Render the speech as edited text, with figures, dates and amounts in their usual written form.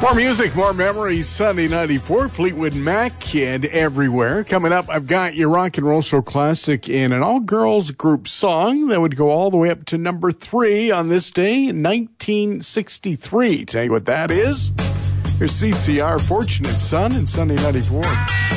More music, more memories. Sunday 94, Fleetwood Mac and Everywhere. Coming up, I've got your Rock and Roll Show classic in an all-girls group song that would go all the way up to number 3 on this day in 1963. Tell you what that is. Here's CCR, Fortunate Son, and Sunday 94.